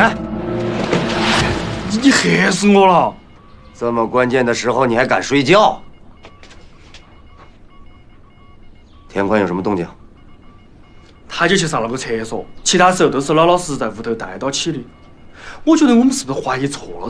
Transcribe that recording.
来！ 你吓死我了！ 这么关键的时候你还敢睡觉？田宽有什么动静？ 他就去上了个厕所，其他时候都是老老实实在屋头待到起的。我觉得我们是不是怀疑错了